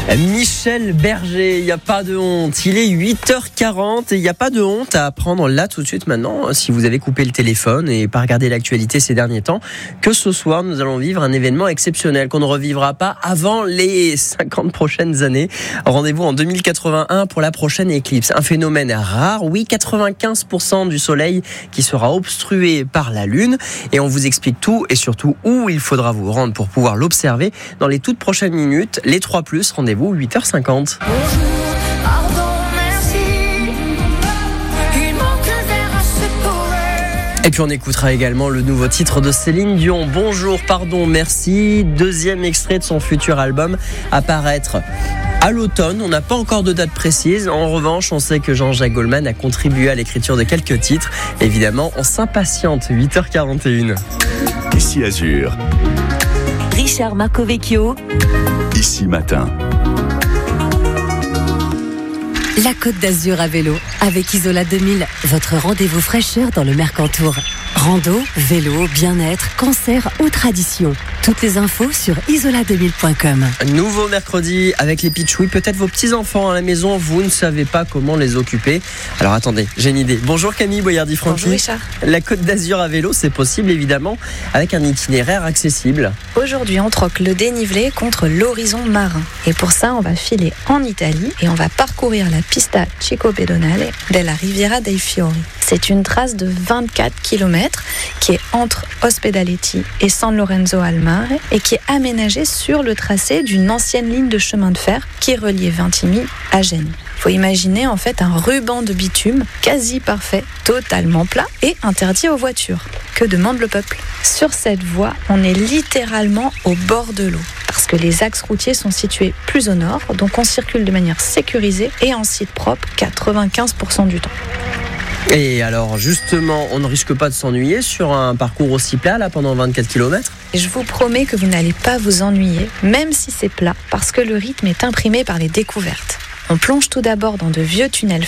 Michel Berger, il n'y a pas de honte. Il est 8h40 et il n'y a pas de honte à prendre là tout de suite maintenant, si vous avez coupé le téléphone et pas regardé l'actualité ces derniers temps, que ce soir nous allons vivre un événement exceptionnel qu'on ne revivra pas avant les 50 prochaines années. Rendez-vous en 2081 pour la prochaine éclipse. Un phénomène rare, oui, 95% du soleil qui sera obstrué par la lune. Et on vous explique tout et surtout où il faudra vous rendre pour pouvoir l'observer dans les toutes prochaines minutes. Les 3+, rendez-vous 8h50. Et puis on écoutera également le nouveau titre de Céline Dion, Bonjour, pardon, merci. Deuxième extrait de son futur album à paraître à l'automne. On n'a pas encore de date précise. En revanche, on sait que Jean-Jacques Goldman a contribué à l'écriture de quelques titres. Évidemment, on s'impatiente. 8h41. Ici Azur. Richard Marcovecchio. Ici Matin. La Côte d'Azur à vélo, avec Isola 2000, votre rendez-vous fraîcheur dans le Mercantour. Rando, vélo, bien-être, cancer ou tradition. Toutes les infos sur isola2000.com. Nouveau mercredi avec les pitchouis. Peut-être vos petits-enfants à la maison, vous ne savez pas comment les occuper. Alors attendez, j'ai une idée. Bonjour Camille Boyardi-Franqui. Bonjour Richard. La Côte d'Azur à vélo, c'est possible évidemment, avec un itinéraire accessible. Aujourd'hui, on troque le dénivelé contre l'horizon marin. Et pour ça, on va filer en Italie et on va parcourir la pista ciclopedonale della Riviera dei Fiori. C'est une trace de 24 km qui est entre Ospedaletti et San Lorenzo al Mare et qui est aménagée sur le tracé d'une ancienne ligne de chemin de fer qui reliait Vintimille à Gênes. Il faut imaginer en fait un ruban de bitume quasi parfait, totalement plat et interdit aux voitures. Que demande le peuple ? Sur cette voie, on est littéralement au bord de l'eau parce que les axes routiers sont situés plus au nord, donc on circule de manière sécurisée et en site propre 95% du temps. Et alors justement, on ne risque pas de s'ennuyer sur un parcours aussi plat là pendant 24 km ? Et je vous promets que vous n'allez pas vous ennuyer, même si c'est plat, parce que le rythme est imprimé par les découvertes. On plonge tout d'abord dans de vieux tunnels